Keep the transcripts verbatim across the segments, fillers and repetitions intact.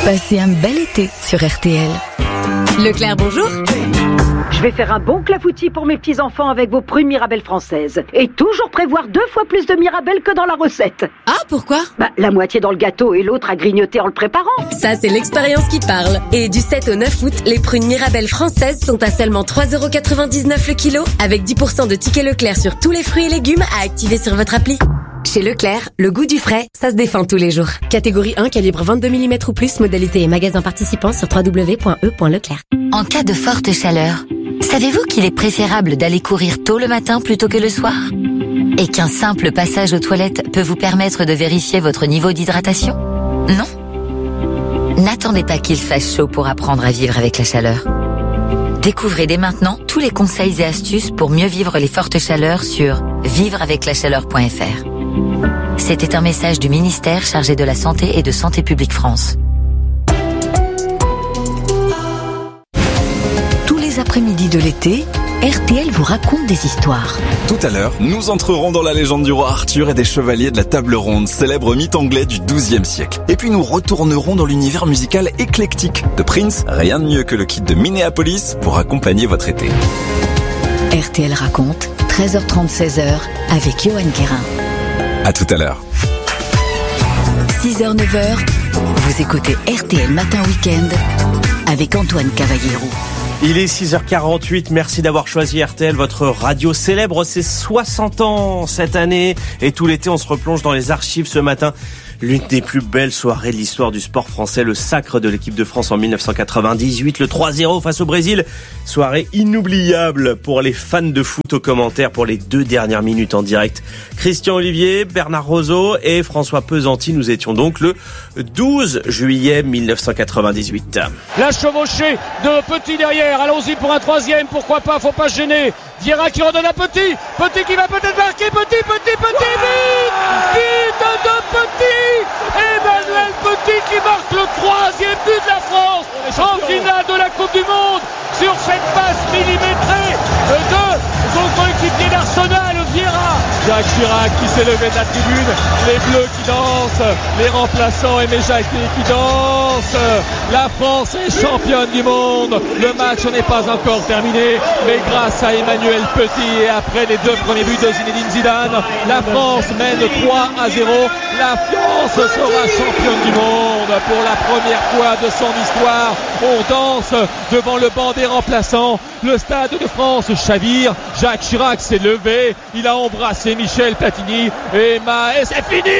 Passez un bel été sur R T L. Leclerc, bonjour. Je vais faire un bon clafoutis pour mes petits-enfants avec vos prunes Mirabelle françaises. Et toujours prévoir deux fois plus de Mirabelle que dans la recette. Ah, pourquoi ? Bah, la moitié dans le gâteau et l'autre à grignoter en le préparant. Ça, c'est l'expérience qui parle. Et du sept au neuf août, les prunes Mirabelle françaises sont à seulement trois euros quatre-vingt-dix-neuf le kilo, avec dix pour cent de tickets Leclerc sur tous les fruits et légumes à activer sur votre appli. Chez Leclerc, le goût du frais, ça se défend tous les jours. Catégorie un, calibre vingt-deux millimètres ou plus, modalité et magasin participant sur w w w point e point leclerc. En cas de forte chaleur, savez-vous qu'il est préférable d'aller courir tôt le matin plutôt que le soir ? Et qu'un simple passage aux toilettes peut vous permettre de vérifier votre niveau d'hydratation ? Non ? N'attendez pas qu'il fasse chaud pour apprendre à vivre avec la chaleur. Découvrez dès maintenant tous les conseils et astuces pour mieux vivre les fortes chaleurs sur vivre avec la chaleur point f r. C'était un message du ministère chargé de la Santé et de Santé publique France. Tous les après-midi de l'été, R T L vous raconte des histoires. Tout à l'heure, nous entrerons dans la légende du roi Arthur et des chevaliers de la table ronde, célèbre mythe anglais du douzième siècle. Et puis nous retournerons dans l'univers musical éclectique de Prince, rien de mieux que le kit de Minneapolis pour accompagner votre été. R T L raconte, treize heures trente, seize heures, avec Johan Guérin. À tout à l'heure. six heures, neuf heures, vous écoutez R T L Matin Week-end avec Antoine Cavallero. Il est six heures quarante-huit, merci d'avoir choisi R T L, votre radio célèbre ses soixante ans cette année. Et tout l'été, on se replonge dans les archives ce matin. L'une des plus belles soirées de l'histoire du sport français, le sacre de l'équipe de France en dix-neuf cent quatre-vingt-dix-huit, le trois zéro face au Brésil. Soirée inoubliable pour les fans de foot aux commentaires pour les deux dernières minutes en direct. Christian Olivier, Bernard Roseau et François Pesanti, nous étions donc le douze juillet mille neuf cent quatre-vingt-dix-huit. La chevauchée de Petit derrière, allons-y pour un troisième, pourquoi pas, faut pas se gêner. Vieira qui redonne à Petit, Petit qui va peut-être marquer, Petit, Petit, Petit, but, but de Petit, Emmanuel Petit qui marque le troisième but de la France en finale de la Coupe du Monde sur cette passe millimétrée de son coéquipier d'Arsenal, Vieira. Jacques Chirac qui s'est levé de la tribune, les Bleus qui dansent, les remplaçants Aimé Jacquet qui dansent. La France est championne du monde. Le match n'est pas encore terminé, mais grâce à Emmanuel Petit et après les deux premiers buts de Zinedine Zidane, la France mène trois à zéro. La France sera championne du monde pour la première fois de son histoire. On danse devant le banc des remplaçants. Le stade de France chavire. Jacques Chirac s'est levé. Il a embrassé Michel Platini. Et, ma... et c'est fini.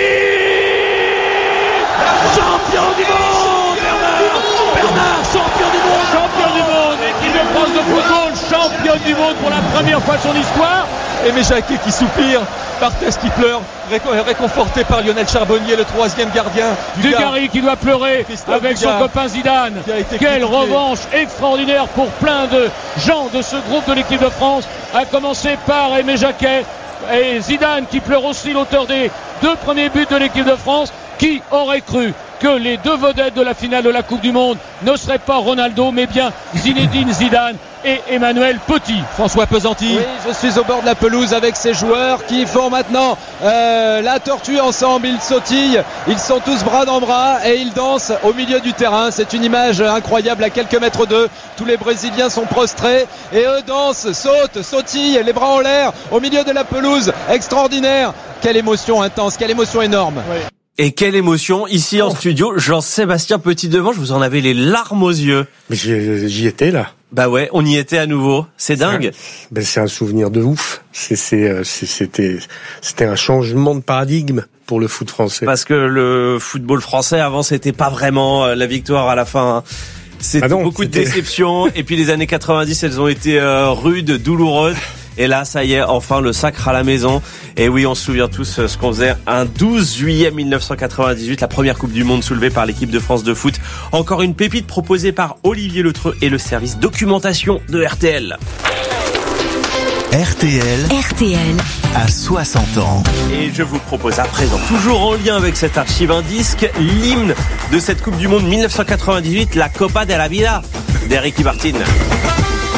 Champion du monde, Bernard. Bernard, champion du monde, champion du monde. Équipe de France de football, championne du monde pour la première fois de son histoire. Aimé Jacquet qui soupire, Barthez qui pleure, réconforté par Lionel Charbonnier, le troisième gardien. Dugarry qui doit pleurer Christophe avec Dugas, son copain Zidane. Quelle critiqué. Revanche extraordinaire pour plein de gens de ce groupe de l'équipe de France, à commencer par Aimé Jacquet et Zidane qui pleure aussi, l'auteur des deux premiers buts de l'équipe de France. Qui aurait cru que les deux vedettes de la finale de la Coupe du Monde ne seraient pas Ronaldo, mais bien Zinedine Zidane et Emmanuel Petit. François Pesanti. Oui, je suis au bord de la pelouse avec ces joueurs qui font maintenant euh, la tortue ensemble. Ils sautillent, ils sont tous bras dans bras et ils dansent au milieu du terrain. C'est une image incroyable à quelques mètres d'eux. Tous les Brésiliens sont prostrés et eux dansent, sautent, sautillent, les bras en l'air au milieu de la pelouse. Extraordinaire. Quelle émotion intense, quelle émotion énorme. Oui. Et quelle émotion, ici en studio, Jean-Sébastien Petit-Demange, vous en avez les larmes aux yeux. Mais j'y, j'y étais là. Bah ouais, on y était à nouveau, c'est dingue. C'est un, ben c'est un souvenir de ouf, c'est, c'est, c'est, c'était, c'était un changement de paradigme pour le foot français. Parce que le football français, avant, c'était pas vraiment la victoire à la fin, hein. C'était ah non, beaucoup c'était... de déceptions, et puis les années quatre-vingt-dix, elles ont été euh, rudes, douloureuses. Et là, ça y est, enfin le sacre à la maison. Et oui, on se souvient tous ce qu'on faisait un douze juillet mille neuf cent quatre-vingt-dix-huit, la première Coupe du Monde soulevée par l'équipe de France de foot. Encore une pépite proposée par Olivier Letreux et le service documentation de R T L. R T L. R T L. À soixante ans. Et je vous propose à présent, toujours en lien avec cette archive, un disque, l'hymne de cette Coupe du Monde mille neuf cent quatre-vingt-dix-huit, la Copa de la Vida, d'Eric Martin.